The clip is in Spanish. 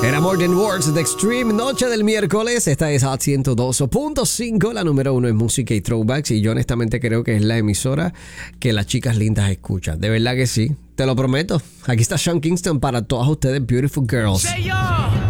Era More Than Words de Extreme, noche del miércoles. Esta es Hot 102.5, la número uno en música y throwbacks. Y yo honestamente creo que es la emisora que las chicas lindas escuchan. De verdad que sí, te lo prometo. Aquí está Sean Kingston para todas ustedes, Beautiful Girls.